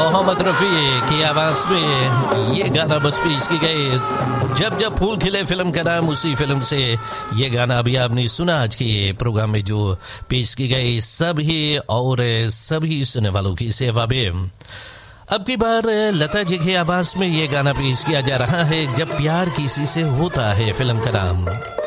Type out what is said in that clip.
मोहम्मद रफ़ी की आवाज में ये गाना बस पेश की गए। जब जब फूल खिले फिल्म का नाम, उसी फिल्म से ये गाना अभी आपने सुना। आज के प्रोग्राम में जो पेश की गई सभी और सभी सुनने वालों की सेवा में। अब की बार लता जी की आवाज में ये गाना पेश किया जा रहा है, जब प्यार किसी से होता है फिल्म का नाम।